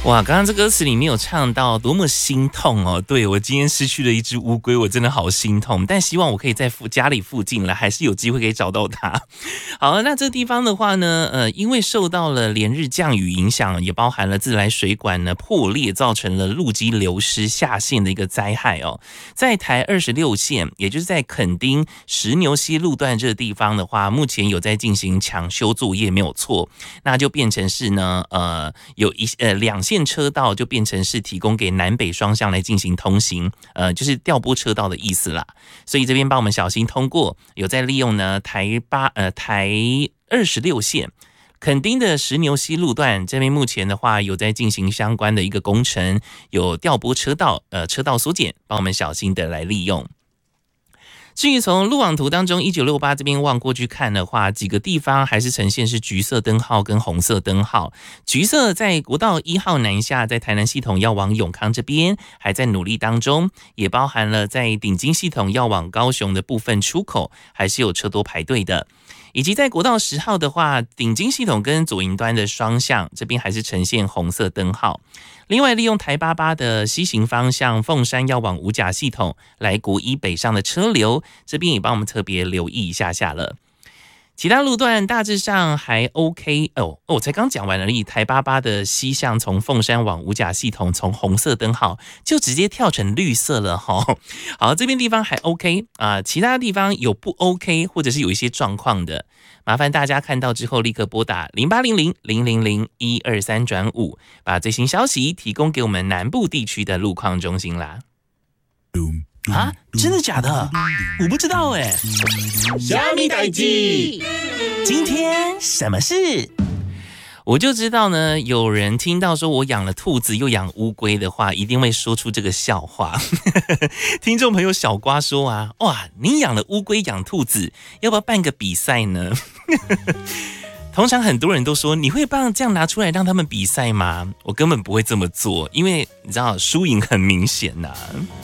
哇，刚刚这歌词里面有唱到多么心痛哦！对，我今天失去了一只乌龟，我真的好心痛。但希望我可以在家里附近了，还是有机会可以找到它。好，那这地方的话呢，因为受到了连日降雨影响，也包含了自来水管呢破裂，造成了路基流失下线的一个灾害哦。在台26线，也就是在垦丁石牛溪路段这个地方的话，目前有在进行抢修作业，没有错。那就变成是呢，有两线车道就变成是提供给南北双向来进行通行，就是调拨车道的意思啦。所以这边帮我们小心通过，有在利用呢台26线。垦丁的石牛溪路段这边目前的话有在进行相关的一个工程，有调拨车道，车道缩减，帮我们小心的来利用。至于从路网图当中1968这边望过去看的话，几个地方还是呈现是橘色灯号跟红色灯号。橘色在国道1号南下，在台南系统要往永康这边还在努力当中，也包含了在顶金系统要往高雄的部分出口还是有车多排队的。以及在国道10号的话，顶金系统跟左营端的双向这边还是呈现红色灯号。另外，利用台88的西行方向，凤山要往五甲系统来国一北上的车流，这边也帮我们特别留意一下了。其他路段大致上还 OK 我才刚讲完而已。台88的西向从凤山往五甲系统，从红色灯号就直接跳成绿色了哈。好，这边地方还 OK 其他地方有不 OK 或者是有一些状况的，麻烦大家看到之后立刻拨打0800-000-123-5，把最新消息提供给我们南部地区的路况中心啦。 啊，真的假的？我不知道哎。 虾米代誌？ 今天什么事？ 我就知道呢，有人听到说我养了兔子又养乌龟的话，一定会说出这个笑话。听众朋友小瓜说啊，哇，你养了乌龟养兔子，要不要办个比赛呢？通常很多人都说，你会这样拿出来让他们比赛吗？我根本不会这么做，因为你知道输赢很明显呐。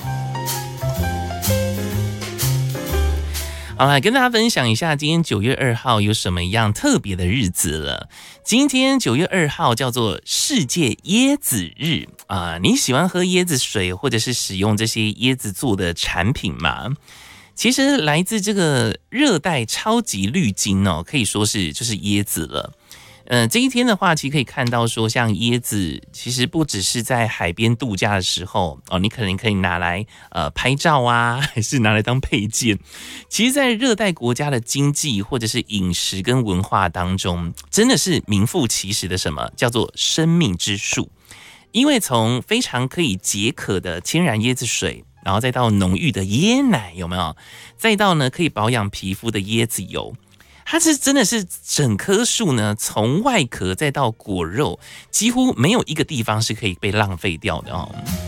好啦，跟大家分享一下今天9月2号有什么样特别的日子了。今天9月2号叫做世界椰子日你喜欢喝椰子水或者是使用这些椰子做的产品吗？其实来自这个热带超级绿金可以说是就是椰子了。这一天的话，其实可以看到说，像椰子，其实不只是在海边度假的时候你可能可以拿来拍照啊，还是拿来当配件。其实，在热带国家的经济或者是饮食跟文化当中，真的是名副其实的什么叫做生命之树。因为从非常可以解渴的天然椰子水，然后再到浓郁的椰奶，有没有？再到呢可以保养皮肤的椰子油。它是真的是整棵树呢，从外壳再到果肉，几乎没有一个地方是可以被浪费掉的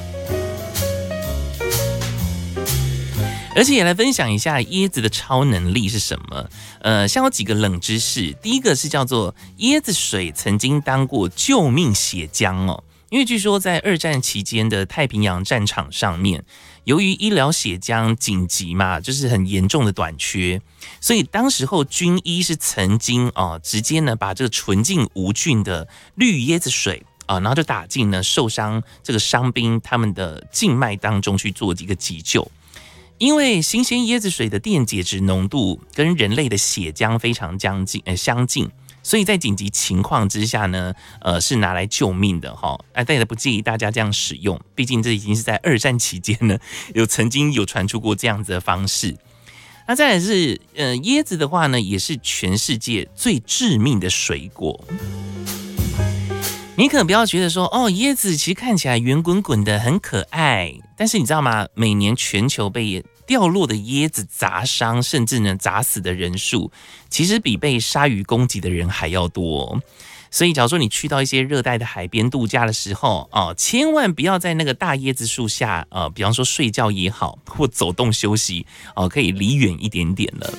而且也来分享一下椰子的超能力是什么。像有几个冷知识，第一个是叫做椰子水曾经当过救命血浆因为据说在2战期间的太平洋战场上面，由于医疗血浆紧急嘛，就是很严重的短缺，所以当时候军医是曾经直接呢把这个纯净无菌的绿椰子水然后就打进呢受伤这个伤兵他们的静脉当中去做一个急救。因为新鲜椰子水的电解质浓度跟人类的血浆非常相近，所以在紧急情况之下呢，是拿来救命的但也不建议大家这样使用，毕竟这已经是在2战期间呢，曾经有传出过这样子的方式。那再来是椰子的话呢，也是全世界最致命的水果。你可能不要觉得说椰子其实看起来圆滚滚的很可爱，但是你知道吗？每年全球被掉落的椰子砸伤甚至呢砸死的人数，其实比被鲨鱼攻击的人还要多所以假如说你去到一些热带的海边度假的时候千万不要在那个大椰子树下比方说睡觉也好，或走动休息可以离远一点点了。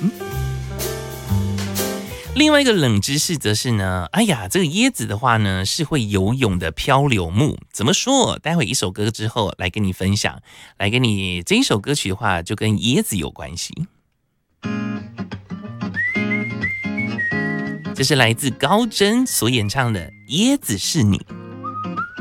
另外一个冷知识则是呢，这个椰子的话呢是会游泳的漂流木。怎么说？待会一首歌之后来跟你分享，来跟你这一首歌曲的话就跟椰子有关系。这是来自高真所演唱的《椰子是你》。